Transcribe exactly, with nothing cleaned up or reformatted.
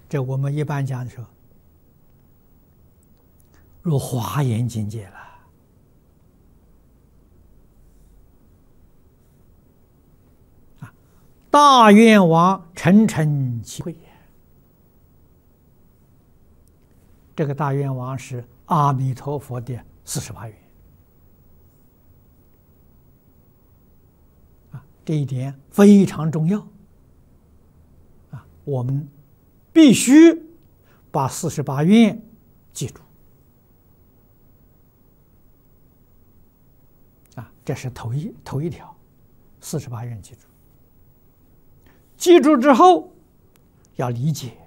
这我们一般讲的时候，入华严境界了。啊，大愿王诚诚其会。这个大愿王是阿弥陀佛的四十八愿。啊，这一点非常重要。啊，我们必须把四十八愿记住。啊，这是头一头一条，四十八愿记住。记住之后要理解。